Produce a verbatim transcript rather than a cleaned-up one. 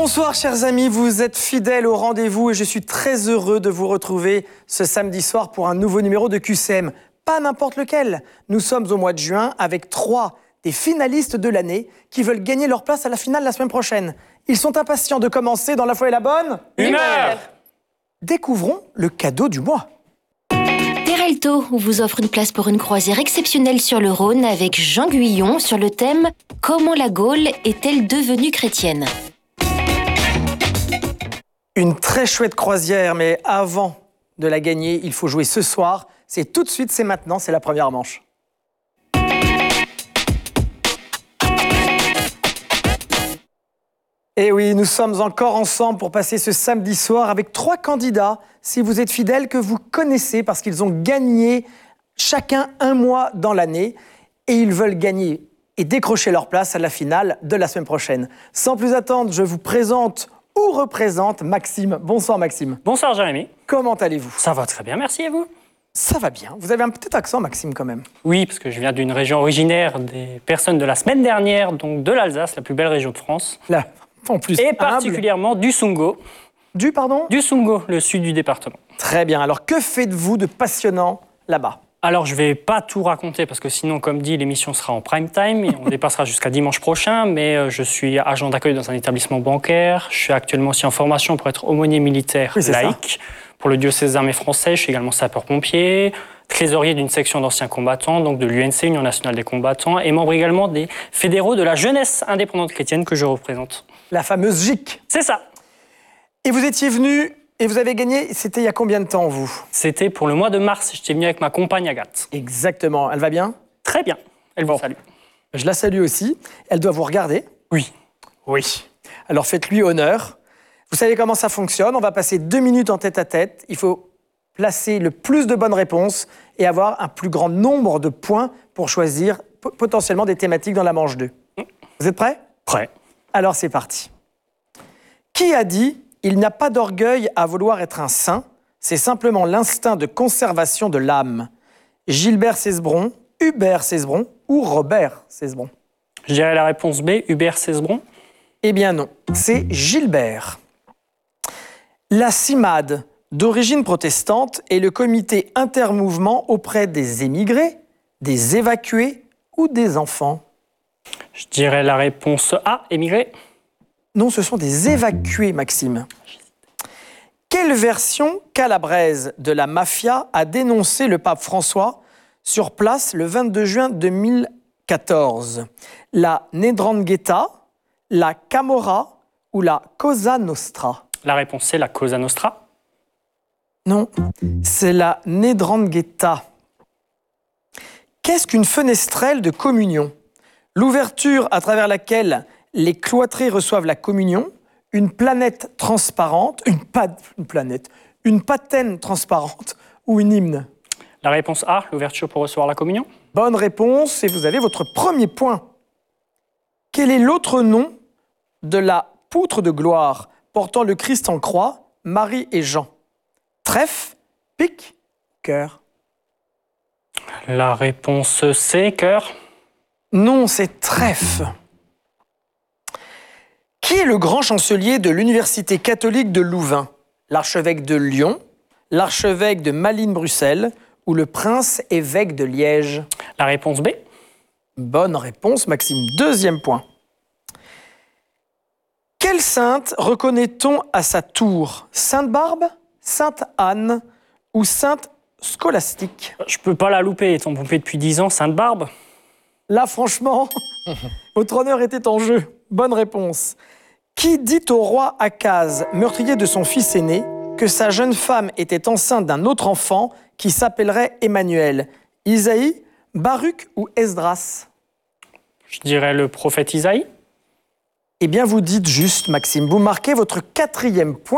Bonsoir chers amis, vous êtes fidèles au rendez-vous et je suis très heureux de vous retrouver ce samedi soir pour un nouveau numéro de Q C M. Pas n'importe lequel. Nous sommes au mois de juin avec trois des finalistes de l'année qui veulent gagner leur place à la finale la semaine prochaine. Ils sont impatients de commencer dans La Foi et la Bonne Humeur. Découvrons le cadeau du mois. Terrelto vous offre une place pour une croisière exceptionnelle sur le Rhône avec Jean Guyon sur le thème « Comment la Gaule est-elle devenue chrétienne ?» Une très chouette croisière, mais avant de la gagner, il faut jouer ce soir. C'est tout de suite, c'est maintenant, c'est la première manche. Et oui, nous sommes encore ensemble pour passer ce samedi soir avec trois candidats, si vous êtes fidèles, que vous connaissez parce qu'ils ont gagné chacun un mois dans l'année et ils veulent gagner et décrocher leur place à la finale de la semaine prochaine. Sans plus attendre, je vous présente ou représente Maxime. Bonsoir Maxime. Bonsoir Jérémy. Comment allez-vous? Ça va très bien, merci et vous? Ça va bien. Vous avez un petit accent Maxime quand même. Oui, parce que je viens d'une région originaire des personnes de la semaine dernière, donc de l'Alsace, la plus belle région de France. Là, en plus. Et humble. particulièrement du Sungo. Du pardon? Du Sungo, le sud du département. Très bien. Alors que faites-vous de passionnant là-bas? Alors, je ne vais pas tout raconter parce que sinon, comme dit, l'émission sera en prime time et on dépassera jusqu'à dimanche prochain. Mais je suis agent d'accueil dans un établissement bancaire. Je suis actuellement aussi en formation pour être aumônier militaire oui, laïque pour le diocèse armé français. Je suis également sapeur-pompier, trésorier d'une section d'anciens combattants, donc de l'U N C, Union nationale des combattants, et membre également des fédéraux de la jeunesse indépendante chrétienne que je représente. La fameuse J I C. C'est ça. Et vous étiez venu... Et vous avez gagné, c'était il y a combien de temps, vous? C'était pour le mois de mars. J'étais venu avec ma compagne Agathe. Exactement. Elle va bien? Très bien. Elle bon. vous salue. Je la salue aussi. Elle doit vous regarder? Oui. Oui. Alors faites-lui honneur. Vous savez comment ça fonctionne. On va passer deux minutes en tête-à-tête. Il faut placer le plus de bonnes réponses et avoir un plus grand nombre de points pour choisir potentiellement des thématiques dans la manche deux. Vous êtes prêts? Prêt. Alors c'est parti. Qui a dit... Il n'y a pas d'orgueil à vouloir être un saint, c'est simplement l'instinct de conservation de l'âme. Gilbert Cesbron, Hubert Cesbron ou Robert Cesbron? Je dirais la réponse B, Hubert Cesbron. Eh bien non, c'est Gilbert. La CIMAD, d'origine protestante, est le comité intermouvement auprès des émigrés, des évacués ou des enfants. Je dirais la réponse A, émigrés. Non, ce sont des évacués, Maxime. Quelle version calabraise de la mafia a dénoncé le pape François sur place le vingt-deux juin deux mille quatorze? La Ndrangheta, la Camorra ou la Cosa Nostra? La réponse c'est la Cosa Nostra. Non, c'est la Ndrangheta. Qu'est-ce qu'une fenestrelle de communion? L'ouverture à travers laquelle les cloîtrés reçoivent la communion, une planète transparente, une, pa une planète, une patène transparente ou une hymne? La réponse A, l'ouverture pour recevoir la communion. Bonne réponse et vous avez votre premier point. Quel est l'autre nom de la poutre de gloire portant le Christ en croix, Marie et Jean? Trèfle, pique, cœur? La réponse C, cœur. Non, c'est trèfle. Qui est le grand chancelier de l'Université catholique de Louvain? L'archevêque de Lyon, l'archevêque de Malines-Bruxelles ou le prince-évêque de Liège? La réponse B. Bonne réponse, Maxime. Deuxième point. Quelle sainte reconnaît-on à sa tour? Sainte-Barbe, Sainte-Anne ou Sainte Scolastique? Je peux pas la louper, étant pompier depuis dix ans, Sainte-Barbe. Là, franchement, votre honneur était en jeu. Bonne réponse. Qui dit au roi Akaz, meurtrier de son fils aîné, que sa jeune femme était enceinte d'un autre enfant qui s'appellerait Emmanuel? Isaïe, Baruch ou Esdras? Je dirais le prophète Isaïe. Eh bien, vous dites juste, Maxime. Vous marquez votre quatrième point.